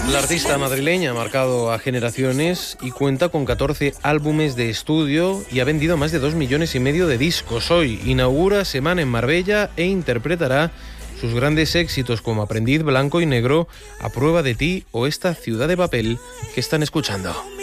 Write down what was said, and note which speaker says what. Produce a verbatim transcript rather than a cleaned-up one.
Speaker 1: La artista madrileña ha marcado a generaciones y cuenta con catorce álbumes de estudio y ha vendido más de dos millones y medio de discos. Hoy inaugura Semana en Marbella e interpretará sus grandes éxitos como Aprendiz, Blanco y Negro, A prueba de ti o esta Ciudad de papel que están escuchando.